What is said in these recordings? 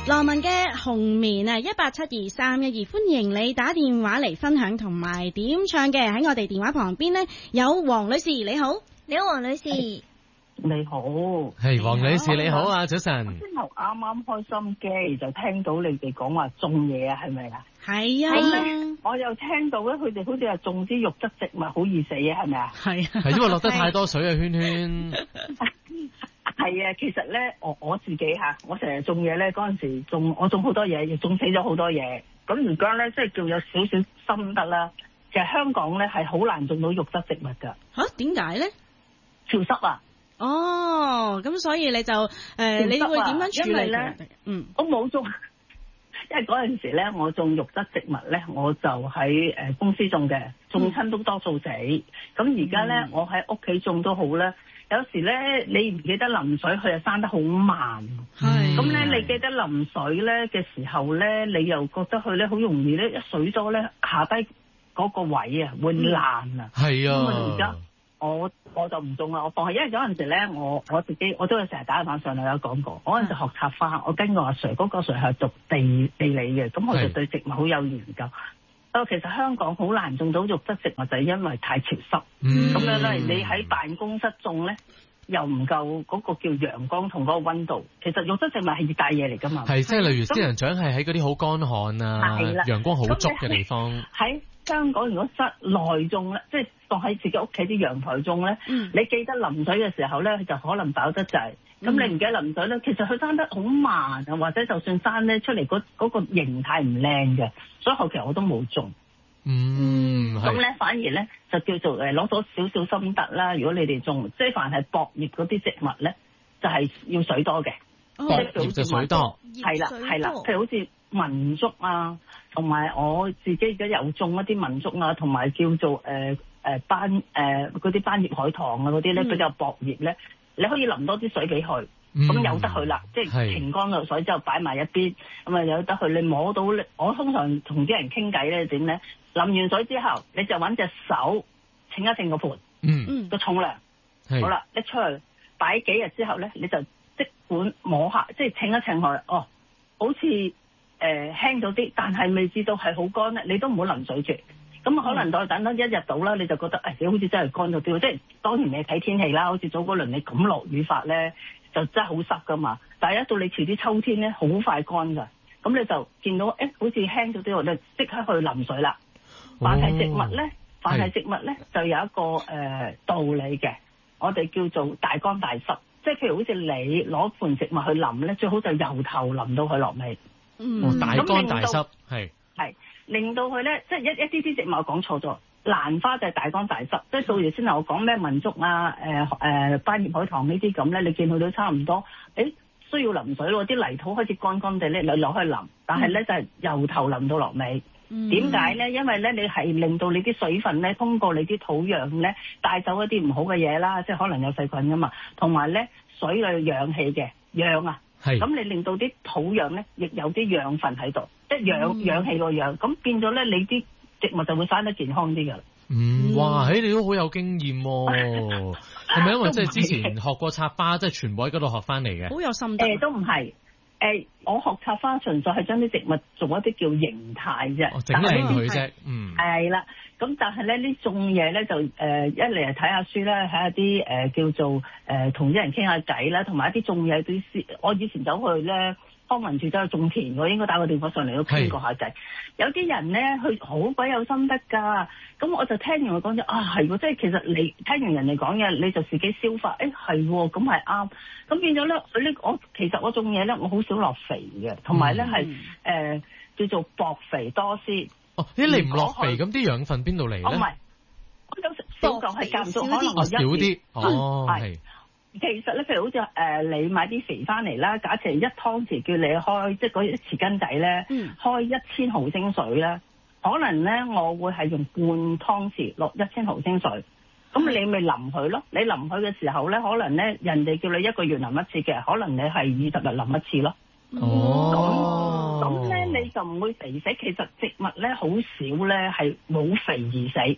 羅文嘅紅棉啊，1872312，歡迎你打電話嚟分享同埋點唱嘅。喺我哋電話旁邊呢，有黃女士，你好， 你好，黃女士， 你好， 係黃女士，你好啊，早晨。 先頭啱啱開心機就聽到你哋講話種嘢啊，係咪啊？ 係啊， 我又聽到咧，佢哋好似話種啲肉質植物好易死啊，係咪啊？ 係啊， 係因為落得太多水啊，圈圈。 係啊，其實咧，我自己嚇，我成日種嘢咧，嗰陣時我種好多嘢，亦種死咗好多嘢。咁而家咧，即係叫有少少心得啦。其實香港咧係好難種到肉質植物㗎。 嚇？點解咧？ 潮濕啊！ 哦，咁所以你就你會點樣處理咧？ 我冇種，因為嗰陣時咧，我種肉質植物咧，我就喺公司種嘅，種親都多數死。咁而家咧，我喺屋企種都好咧。有時咧，你唔記得淋水，佢又生得好慢。係。咁咧，你記得淋水咧嘅時候咧，你又覺得佢咧好容易咧，一水多咧，下低嗰個位啊會爛啊。係啊。咁而家我就唔種啦，我放棄，因為有陣時咧，我自己我都有成日打電話上嚟有講過，我嗰陣時學插花，我跟個阿 Sir，嗰個 Sir 係讀地理嘅，咁我就對植物好有研究。其實香港好難種到肉質植物，就係因為太潮濕。咁樣咧，你喺辦公室種咧，又唔夠嗰個叫陽光同嗰個溫度。其實肉質植物係熱帶嘢嚟㗎嘛。係，即係例如仙人掌係喺嗰啲好乾旱啊、陽光好足嘅地方。喺香港如果室內種咧，即係當喺自己屋企啲陽台種咧，你記得淋水嘅時候咧，就可能飽得滯。咁你唔記得淋水咧，其實佢生得好慢啊，或者就算生咧出嚟嗰個形態唔靚嘅，所以後期我都冇種。咁咧反而咧就叫做攞咗少少心得啦。如果你哋種，即係凡係薄葉嗰啲植物咧，就係要水多嘅。薄葉就水多。係啦係啦，譬如好似文竹啊，同埋我自己而家有種一啲文竹啊，同埋叫做嗰啲斑葉海棠啊嗰啲咧比較薄葉咧。你可以淋多啲水俾佢，咁由得佢啦，即係停乾咗水之後擺埋一邊，咁啊由得佢。你摸到我通常同啲人傾偈咧點咧？淋完水之後，你就揾隻手稱一稱個盤，個重量，好啦，拎出去擺幾日之後咧，你就即管摸下，即係稱一稱佢，哦，好似輕咗啲，但係未知道係好乾咧，你都唔好淋水住。咁可能再等多一日到啦，你就覺得你好似真係乾咗啲，即係當然你睇天氣啦。好似早嗰輪你咁落雨法咧，就真係好濕噶嘛。但係一到你遲啲秋天咧，好快乾噶。咁你就見到好似輕咗啲，我就即刻去淋水啦。凡係植物咧，就有一個道理嘅，我哋叫做大乾大濕。即係譬如好似你攞盆植物去淋咧，最好就由頭淋到佢落尾。大乾大濕係。令到佢咧，即係一啲植物我講錯咗，蘭花就係大乾大濕，即係到時先頭我講咩文竹啊、斑葉海棠呢啲咁咧，你見佢都差唔多，需要淋水咯，啲泥土開始乾乾地咧，你攞去淋，但係咧就係由頭淋到落尾。點解咧？因為咧你係令到你啲水分咧通過你啲土壤咧帶走一啲唔好嘅嘢啦，即係可能有細菌噶嘛，同埋咧水裏氧氣嘅氧啊，咁你令到啲土壤咧亦有啲養分喺度。即係氧氣個氧，咁變咗咧，你啲植物就會生得健康啲㗎。 哇！你都好有經驗喎，係咪因為即係之前學過插花，即係全部喺嗰度學翻嚟嘅？好有心得。 都唔係，我學插花純粹係將啲植物做一啲叫形態啫， 整靚佢啫。 係啦，咁但係咧呢種嘢咧就一嚟係睇下書啦，睇下啲叫做同啲人傾下偈啦，同埋一啲種嘢啲師，我以前走去咧。康文署走去種田，我應該打個電話上嚟都傾過下偈。有啲人咧，佢好鬼有心得㗎。咁我就聽完佢講咗，係喎，即係其實你聽完人哋講嘢，你就自己消化。係喎，咁係啱。咁變咗咧，其實我種嘢咧，我好少落肥嘅，同埋咧係叫做薄肥多施。 你唔落肥，咁啲養分邊度嚟咧？ 唔係，我有少嚿係間唔中，可能我少啲。係。 其實咧，譬如好似你買啲肥翻嚟啦，假設1湯匙叫你開，即係嗰啲匙羹仔咧，開1000毫升水咧，可能咧我會係用半湯匙落1000毫升水，咁你咪淋佢咯。你淋佢嘅時候咧，可能咧人哋叫你1個月淋一次嘅，可能你係20日淋一次咯。咁咧你就唔會肥死。其實植物咧好少咧係冇肥而死。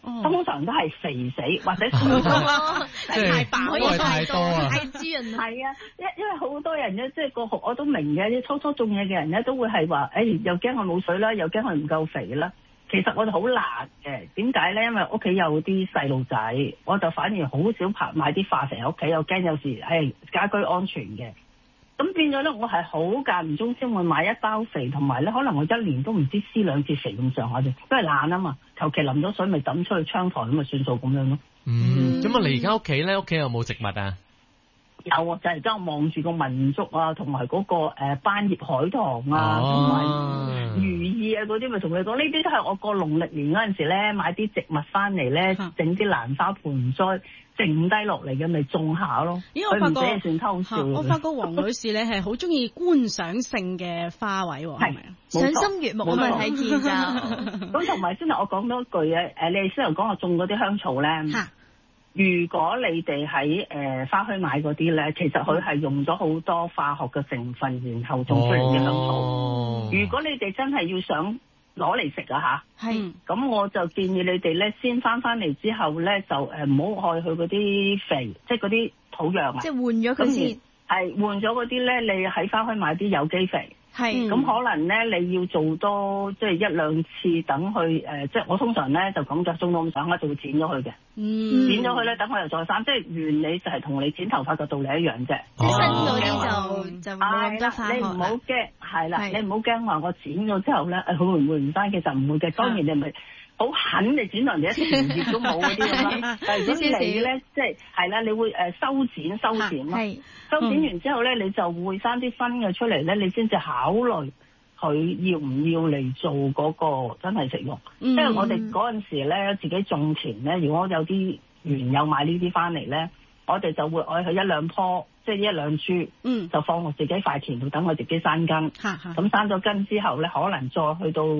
通常都係肥死或者太飽， 因為太多啊， 太滋潤。 係啊，因為好多人咧，即係個學我都明嘅，啲初初種嘢嘅人咧，都會係話，又驚佢冇水啦，又驚佢唔夠肥啦。其實我就好難嘅，點解咧？因為屋企有啲細路仔，我就反而好少買啲化肥喺屋企，又驚有時家居安全嘅。咁變咗咧，我係好間唔中先會買一包肥，同埋咧可能我一年都唔知施兩次肥咁上下啫，因為懶啊嘛，求其淋咗水咪抌出去窗台咁咪算數咁樣咯。 咁啊，你而家屋企咧，屋企有冇植物啊？ 有啊，就係而家我望住個文竹啊，同埋嗰個斑葉海棠啊，同埋如意啊嗰啲，咪同你講，呢啲都係我過農曆年嗰陣時咧買啲植物翻嚟咧，整啲蘭花盆栽剩低落嚟嘅，咪種下咯。 咦，我發覺算偷笑。 我發覺黃女士咧係好中意觀賞性嘅花位喎，係咪啊？ 賞心悅目我咪睇見㗎。 咁同埋先頭我講多句啊，你先頭講我種嗰啲香草咧。如果你哋喺花墟買嗰啲咧，其實佢係用咗好多化學嘅成分，然後種出嚟嘅香草。如果你哋真係要想攞嚟食啊嚇，咁我就建議你哋咧先翻嚟之後咧，就唔好害佢嗰啲肥，即係嗰啲土壤啊。 即係換咗佢先。 係換咗嗰啲咧，你喺花墟買啲有機肥。咁可能咧，你要做多即係一兩次，等佢即係我通常咧就咁嘅，種到咁上下就會剪咗佢嘅。剪咗佢咧，等佢又再生，即係原理就係同你剪頭髮嘅道理一樣啫。 即係新嗰啲就冇咁多化學。 你唔好驚，係啦，你唔好驚話我剪咗之後咧，佢會唔會唔生？其實唔會嘅，當然你咪好狠你剪到人哋一條葉都冇嗰啲咁啦。但係如果你咧，即係啦，你會修剪咯。修剪完之後咧，你就會生啲新嘅出嚟咧，你先至考慮佢要唔要嚟做嗰個真係食用。因為我哋嗰陣時咧，自己種田咧，如果有啲園友買呢啲翻嚟咧，我哋就會愛佢一兩棵，即係一兩株，就放落自己塊田度，等佢自己生根。咁生咗根之後咧，可能再去到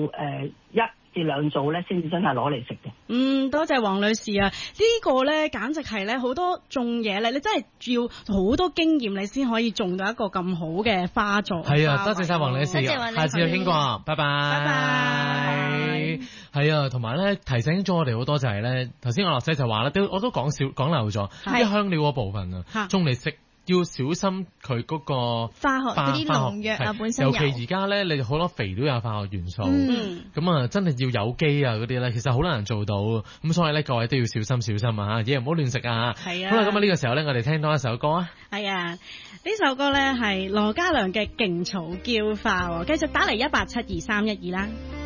1至2組咧，先至真係攞嚟食嘅。 多謝黃女士啊！呢個咧簡直係咧好多種嘢咧，你真係要好多經驗，你先可以種到一個咁好嘅花座。 係啊，多謝晒黃女士，下次有傾過，拜拜。 拜拜。 係啊，同埋咧提醒咗我哋好多就係咧，頭先我落仔就話啦，我都講漏咗啲香料嗰部分啊，種嚟食。要小心佢嗰個化學嗰啲農藥啊，本身尤其而家咧，你好多肥都有化學元素，咁啊真係要有機啊嗰啲咧，其實好難做到，咁所以咧各位都要小心啊嚇，嘢唔好亂食啊。係啊。好啦，咁啊呢個時候咧，我哋聽多一首歌啊。 係啊，呢首歌咧係羅嘉良嘅《勁草嬌花》，繼續打嚟1872312啦。